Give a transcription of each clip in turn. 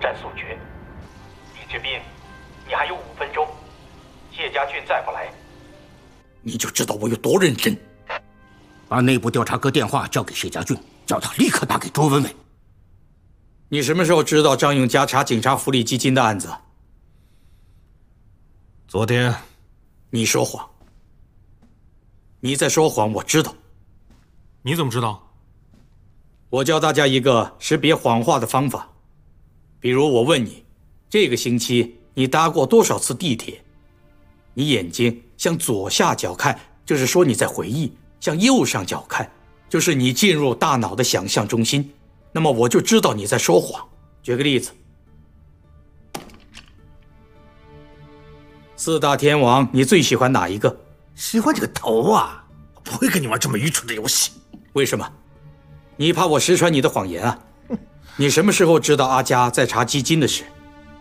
战速决。李志斌，你还有5分钟，谢家俊再不来， 你就知道我有多认真。把内部调查科电话交给谢家俊，叫他立刻打给卓文伟。你什么时候知道张永佳查警察福利基金的案子？ 昨天。 你说谎。你在说谎，我知道。 你怎么知道？ 我教大家一个识别谎话的方法。比如我问你，这个星期你搭过多少次地铁？你眼睛向左下角看，就是说你在回忆；向右上角看，就是你进入大脑的想象中心。那么我就知道你在说谎。举个例子，4大天王，你最喜欢哪一个？ 喜欢你个头啊！我不会跟你玩这么愚蠢的游戏。 为什么？你怕我识穿你的谎言啊？你什么时候知道阿佳在查基金的事？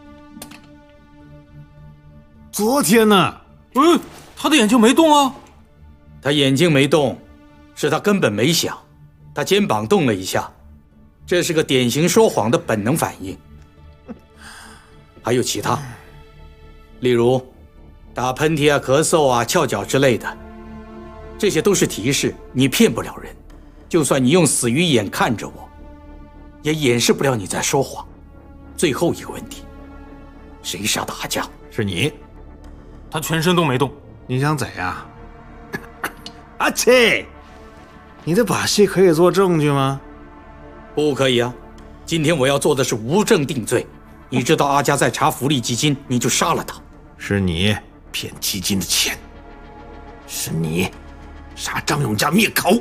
昨天呢？ 他的眼睛没动啊。 他眼睛没动，是他根本没想。他肩膀动了一下，这是个典型说谎的本能反应。还有其他，例如打喷嚏啊、咳嗽啊、翘脚之类的，这些都是提示你骗不了人。就算你用死鱼眼看着我，也掩饰不了你在说谎。最后一个问题，谁杀的阿佳？ 是你。 他全身都没动。 你想怎样？阿切，你的把戏可以做证据吗？ 不可以啊！今天我要做的是无证定罪。你知道阿佳在查福利基金，你就杀了他。 是你骗基金的钱，是你杀张永佳灭口。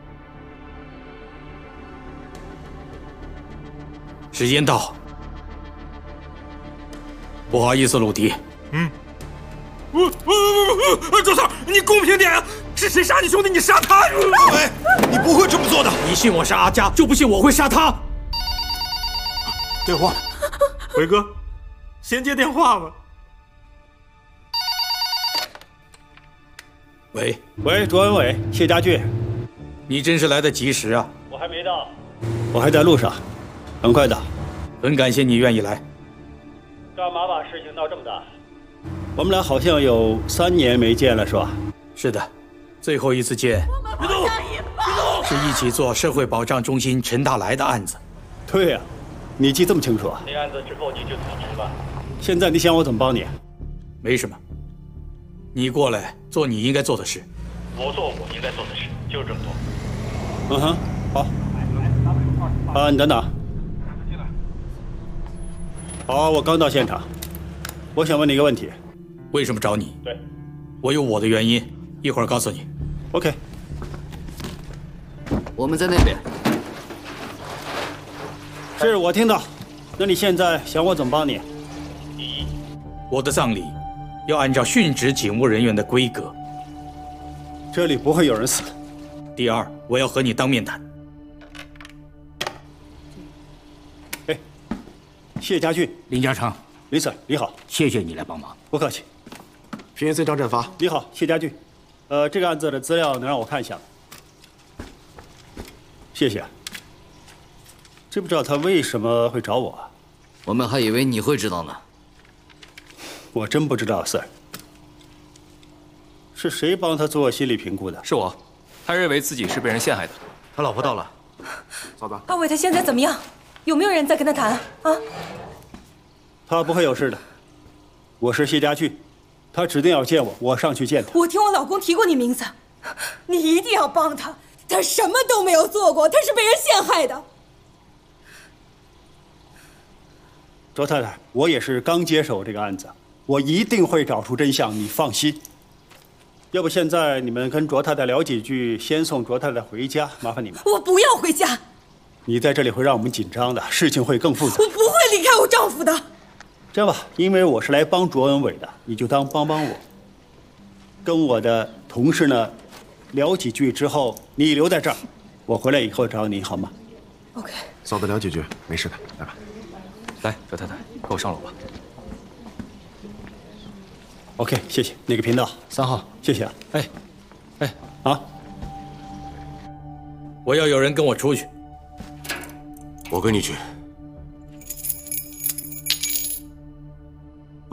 时间到。不好意思，鲁迪。 周三，你公平点啊！是谁杀你兄弟？你杀他！ 喂，你不会这么做的。 你信我杀阿佳，就不信我会杀他。 电话， 伟哥，先接电话吧。 喂，卓文伟，谢家俊， 你真是来得及时啊！ 我还没到，我还在路上，很快到。 很感谢你愿意来。 干嘛把事情闹这么大？我们俩好像有3年没见了，是吧？ 是的，最后一次见是一起做社会保障中心陈大来的案子。 对呀，你记这么清楚啊？ 那案子之后你就辞职了。 现在你想我怎么帮你？ 没什么，你过来做你应该做的事。 我做我应该做的事，就这么多。 好。你等等。好，我刚到现场，我想问你一个问题。 为什么找你？ 对， 我有我的原因，一会儿告诉你。 OK。 我们在那边。 是我听到。那你现在想我怎么帮你？ 第一， 我的葬礼要按照殉职警务人员的规格。 这里不会有人死。 第二，我要和你当面谈。 谢家俊， 林家昌， 林 Sir， 你好， 谢谢你来帮忙。 不客气。 平原村张振发， 你好，谢家俊。这个案子的资料能让我看一下吗？谢谢。知不知道他为什么会找我啊？ 我们还以为你会知道呢。 我真不知道 ，Sir。是谁帮他做心理评估的？ 是我，他认为自己是被人陷害的。 他老婆到了，嫂子。 阿伟他现在怎么样？有没有人在跟他谈啊？ 他不会有事的。我是谢家俊，他指定要见我，我上去见他。 我听我老公提过你名字，你一定要帮他。他什么都没有做过，他是被人陷害的。 周太太，我也是刚接手这个案子，我一定会找出真相，你放心。要不现在你们跟卓太太聊几句，先送卓太太回家，麻烦你们。 我不要回家。 你在这里会让我们紧张的，事情会更复杂。 我不会离开我丈夫的。 这样吧，因为我是来帮卓文伟的，你就当帮帮我。跟我的同事呢聊几句之后，你留在这儿，我回来以后找你好吗 ？OK。 嫂子聊几句，没事的，来吧。 来，周太太，跟我上楼吧。 OK， 谢谢。哪个频道？3号，谢谢啊。 我要有人跟我出去。 我跟你去。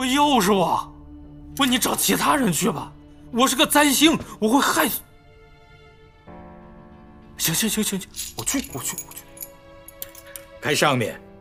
又是我，你找其他人去吧，我是个灾星，我会害死。行，我去。 开上面。